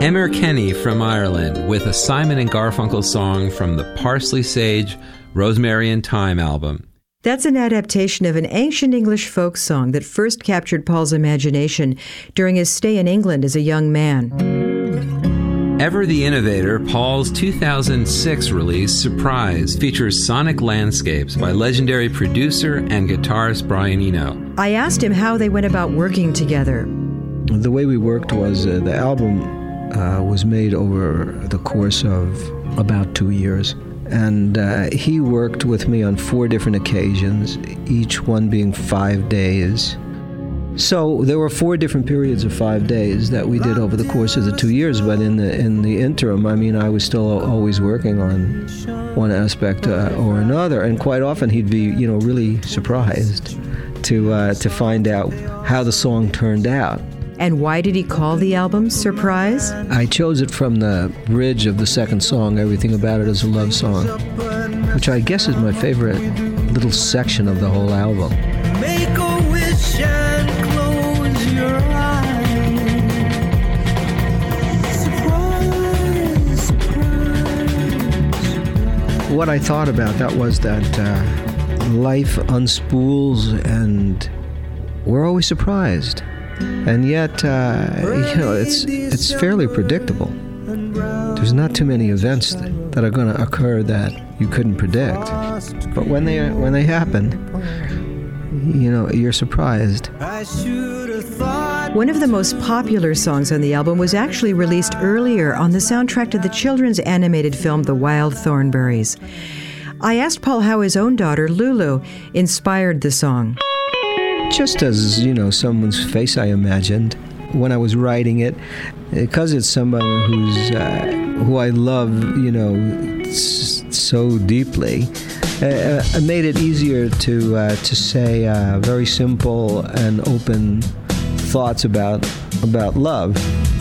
Emmer Kenny from Ireland with a Simon and Garfunkel song from the Parsley, Sage, Rosemary and Thyme album. That's an adaptation of an ancient English folk song that first captured Paul's imagination during his stay in England as a young man. Ever the Innovator, Paul's 2006 release, Surprise, features sonic landscapes by legendary producer and guitarist Brian Eno. I asked him how they went about working together. The way we worked was the album was made over the course of about 2 years. And he worked with me on 4 different occasions, each one being 5 days. So there were 4 different periods of 5 days that we did over the course of the 2 years. But in the interim, I mean, I was still always working on one aspect or another. And quite often he'd be, really surprised to find out how the song turned out. And why did he call the album Surprise? I chose it from the bridge of the second song, Everything About It Is a Love Song, which I guess is my favorite little section of the whole album. Make a wish and close your eyes. Surprise, surprise. What I thought about that was that life unspools and we're always surprised. And yet, it's fairly predictable. There's not too many events that are going to occur that you couldn't predict. But when they happen, you're surprised. One of the most popular songs on the album was actually released earlier on the soundtrack to the children's animated film The Wild Thornberrys. I asked Paul how his own daughter, Lulu, inspired the song. Just as, someone's face I imagined when I was writing it, because it's somebody who I love, so deeply. It made it easier to say very simple and open thoughts about love.